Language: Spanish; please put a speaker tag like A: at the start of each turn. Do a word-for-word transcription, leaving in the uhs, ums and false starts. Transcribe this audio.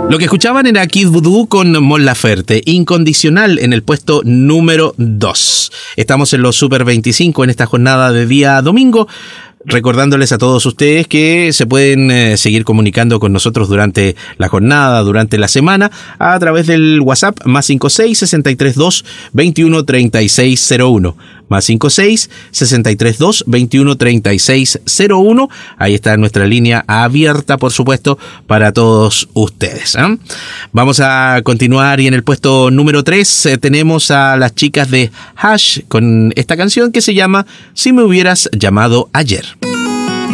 A: Lo que escuchaban era Kid Voodoo con Mon Laferte, Incondicional, en el puesto número dos. Estamos en los Super veinticinco en esta jornada de día domingo. Recordándoles a todos ustedes que se pueden eh, seguir comunicando con nosotros durante la jornada, durante la semana, a través del WhatsApp más cinco seis, seis tres dos, veintiuno, treinta y seis cero uno. Más cinco seis, seis tres dos, veintiuno, treinta y seis cero uno. Ahí está nuestra línea abierta, por supuesto, para todos ustedes, ¿eh? Vamos a continuar y en el puesto número tres eh, tenemos a las chicas de Hash con esta canción que se llama Si me hubieras llamado ayer.